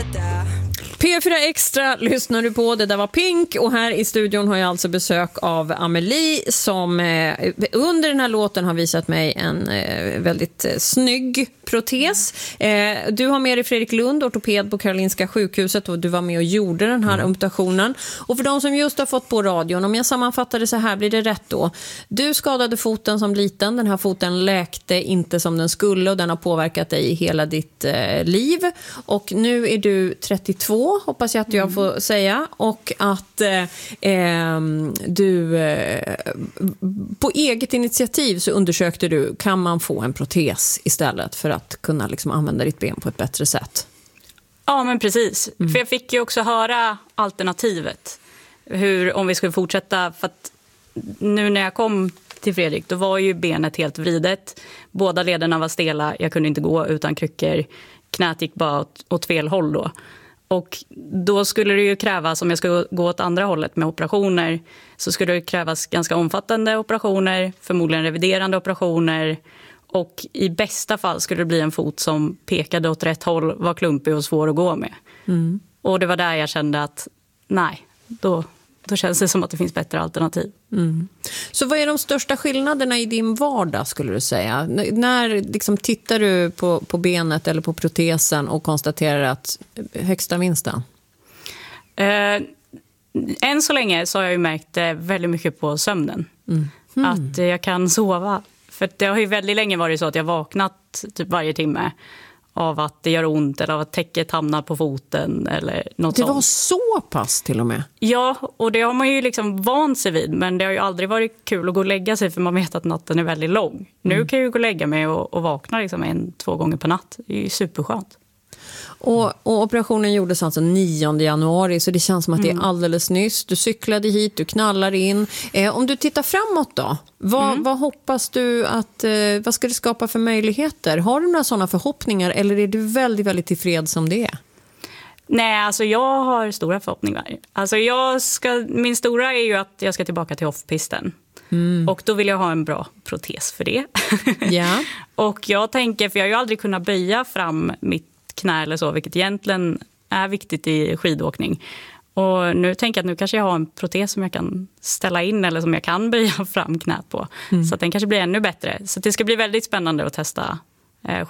P4 Extra lyssnar du på. Det där var Pink, och här i studion har jag alltså besök av Amelie som under den här låten har visat mig en väldigt snygg protes. Du har med dig Fredrik Lund, ortoped på Karolinska sjukhuset, och du var med och gjorde den här amputationen. Och för de som just har fått på radion, om jag sammanfattar det så här, blir det rätt då? Du skadade foten som liten, den här foten läkte inte som den skulle och den har påverkat dig i hela ditt liv. Och nu är du 32, hoppas jag att jag får säga, och att du på eget initiativ så undersökte du, kan man få en protes istället för att kunna liksom använda ditt ben på ett bättre sätt? Ja, men precis. För jag fick ju också höra alternativet. Om vi skulle fortsätta, för att nu när jag kom till Fredrik, då var ju benet helt vridet. Båda lederna var stela, jag kunde inte gå utan kryckor. Knät gick bara åt fel håll då. Och då skulle det ju krävas, om jag skulle gå åt andra hållet med operationer, så skulle det krävas ganska omfattande operationer, förmodligen reviderande operationer, och i bästa fall skulle det bli en fot som pekade åt rätt håll, var klumpig och svår att gå med. Och det var där jag kände att nej, då känns det som att det finns bättre alternativ. Så vad är de största skillnaderna i din vardag, skulle du säga? När liksom tittar du på benet eller på protesen och konstaterar att högsta vinsten? Än så länge så har jag ju märkt väldigt mycket på sömnen. Att jag kan sova. För det har ju väldigt länge varit så att jag vaknat typ varje timme av att det gör ont eller av att täcket hamnar på foten eller något sånt. Det var så pass till och med? Ja, och det har man ju liksom vant sig vid, men det har ju aldrig varit kul att gå och lägga sig för man vet att natten är väldigt lång. Nu kan jag ju gå och lägga mig och vakna liksom 1-2 gånger per natt. Det är ju superskönt. Och operationen gjordes alltså 9 januari, så det känns som att det är alldeles nyss. Du cyklade hit, du knallar in. Om du tittar framåt då, vad hoppas du att, vad ska det skapa för möjligheter? Har du några sådana förhoppningar eller är du väldigt, väldigt tillfreds som det är? Nej, alltså jag har stora förhoppningar. Alltså min stora är ju att jag ska tillbaka till off-pisten. Och då vill jag ha en bra protes för det. Ja. Och jag tänker, för jag har ju aldrig kunnat böja fram mitt knä eller så, vilket egentligen är viktigt i skidåkning. Och nu tänker jag att nu kanske jag har en protes som jag kan ställa in eller som jag kan böja fram knät på. Så att den kanske blir ännu bättre. Så det ska bli väldigt spännande att testa